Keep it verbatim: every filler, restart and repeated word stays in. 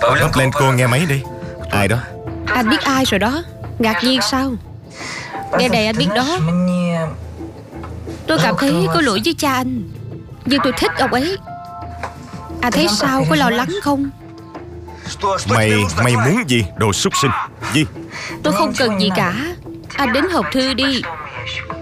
Bấm lên cô nghe máy đi. Ai đó? Anh biết ai rồi đó. Ngạc nhiên sao? Nghe này anh biết đó. Tôi cảm thấy có lỗi với cha anh, nhưng tôi thích ông ấy. Anh thấy sao, có lo lắng không? Mày, mày muốn gì, đồ súc sinh? Gì? Tôi không cần gì cả. Anh đến hộp thư đi.